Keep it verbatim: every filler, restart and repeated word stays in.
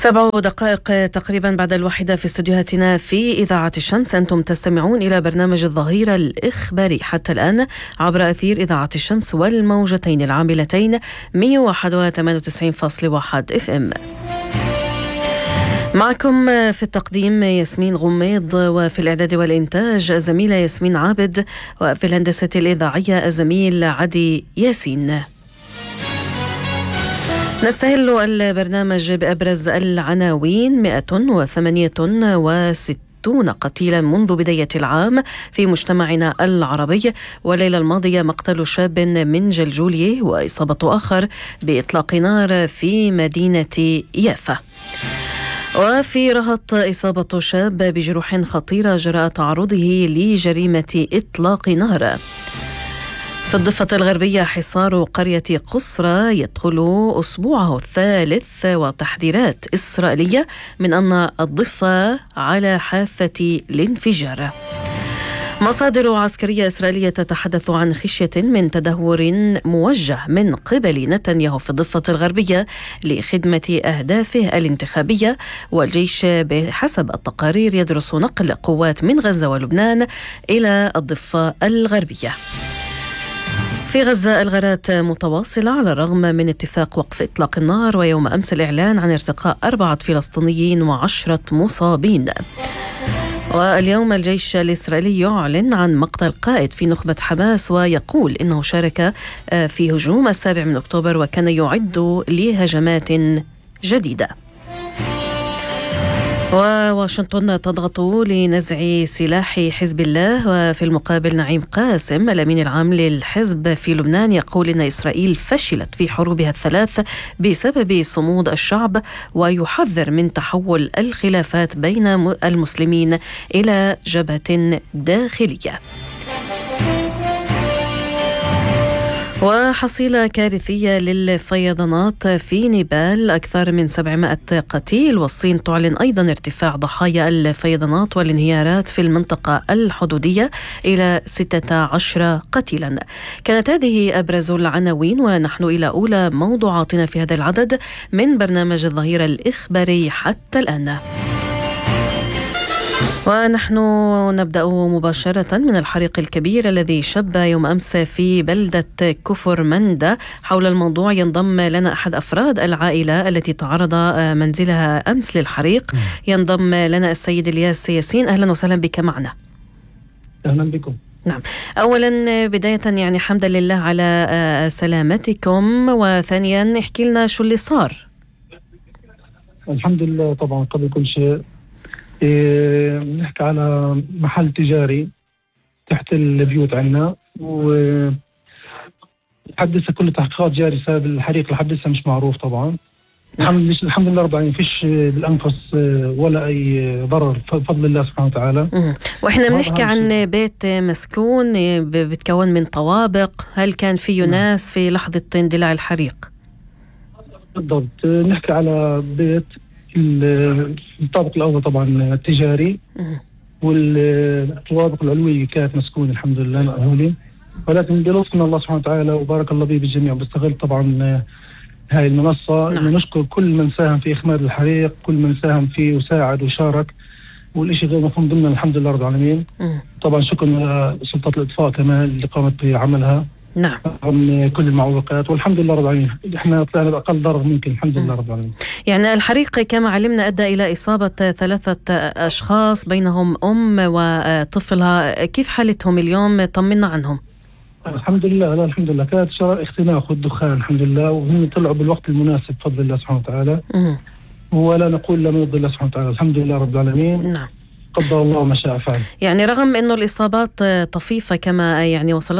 سبع دقائق تقريبا بعد الواحدة في استديوهاتنا في إذاعة الشمس. أنتم تستمعون إلى برنامج الظهيرة الإخباري حتى الآن عبر أثير إذاعة الشمس والموجتين العاملتين مئة وواحد وثمانية وتسعين فاصلة واحد اف ام. معكم في التقديم ياسمين غميض، وفي الإعداد والإنتاج الزميلة ياسمين عابد، وفي الهندسة الإذاعية الزميل عدي ياسين. نستهل البرنامج بأبرز العناوين: مئة وثمانية وستون قتيلا منذ بداية العام في مجتمعنا العربي، والليلة الماضية مقتل شاب من جلجولية وإصابة آخر بإطلاق نار في مدينة يافا. وفي رهط إصابة شاب بجروح خطيرة جراء تعرضه لجريمة إطلاق نار. في الضفة الغربية حصار قرية قصرى يدخل أسبوعه الثالث، وتحذيرات إسرائيلية من أن الضفة على حافة الانفجار. مصادر عسكرية إسرائيلية تتحدث عن خشية من تدهور موجه من قبل نتنياهو في الضفة الغربية لخدمة أهدافه الانتخابية، والجيش بحسب التقارير يدرس نقل قوات من غزة ولبنان إلى الضفة الغربية. في غزة الغارات متواصلة على الرغم من اتفاق وقف إطلاق النار، ويوم أمس الإعلان عن ارتقاء أربعة فلسطينيين وعشرة مصابين. واليوم الجيش الإسرائيلي يعلن عن مقتل قائد في نخبة حماس، ويقول إنه شارك في هجوم السابع من أكتوبر وكان يعد لهجمات جديدة. وواشنطن تضغط لنزع سلاح حزب الله، وفي المقابل نعيم قاسم الأمين العام للحزب في لبنان يقول إن إسرائيل فشلت في حروبها الثلاث بسبب صمود الشعب، ويحذر من تحول الخلافات بين المسلمين إلى جبهة داخلية. وحصيلة كارثية للفيضانات في نيبال، أكثر من سبعمائة قتيل، والصين تعلن أيضا ارتفاع ضحايا الفيضانات والانهيارات في المنطقة الحدودية إلى ستة عشر قتيلا. كانت هذه أبرز العناوين، ونحن إلى أولى موضوعاتنا في هذا العدد من برنامج الظهيرة الإخباري حتى الآن. ونحن نبدأ مباشرة من الحريق الكبير الذي شب يوم أمس في بلدة كفر مندة. حول الموضوع ينضم لنا أحد أفراد العائلة التي تعرض منزلها أمس للحريق. ينضم لنا السيد إلياس ياسين. أهلا وسهلا بك معنا. أهلا بكم. نعم، أولا بداية يعني حمدا لله على سلامتكم، وثانيا احكي لنا شو اللي صار. الحمد لله. طبعا قبل كل شيء إيه نحكي على محل تجاري تحت البيوت عنا، ولحد هسه كل تحقيقات جاري سبب الحريق لحد هسه مش معروف. طبعا الحمد الحمد لله رب العالمين، فيش بالانفس ولا اي ضرر بفضل الله سبحانه وتعالى. واحنا بنحكي عن بيت مسكون بتكون من طوابق، هل كان فيه ناس في لحظة اندلاع الحريق؟ بالضبط، نحكي على بيت الطابق الأول طبعا تجاري، والطوابق العلوية كانت مسكونة الحمد لله مأهولة، ولكن بلطف من الله سبحانه وتعالى وبارك الله به بالجميع. بستغل طبعا هاي المنصة إنه نشكر كل من ساهم في إخماد الحريق، كل من ساهم فيه وساعد وشارك، والإشي غير مفهوم ضمن الحمد لله رب العالمين. طبعا شكرا لسلطات الإطفاء كمان اللي قامت بعملها. نعم، من كل المعوقات، والحمد لله رب العالمين احنا طلعنا بأقل ضرر ممكن الحمد لله رب العالمين. يعني الحريق كما علمنا أدى إلى إصابة ثلاثة أشخاص بينهم أم وطفلها، كيف حالتهم اليوم؟ طمنا عنهم. الحمد لله. لا الحمد لله، كانت شرائح اختناق والدخان الحمد لله، وهم طلعوا بالوقت المناسب بفضل الله سبحانه وتعالى. م- ولا نقول لا من فضل الله سبحانه وتعالى، الحمد لله رب العالمين. نعم، قدر الله ما شاء فعل. يعني رغم أنه الإصابات طفيفة كما يعني وصلت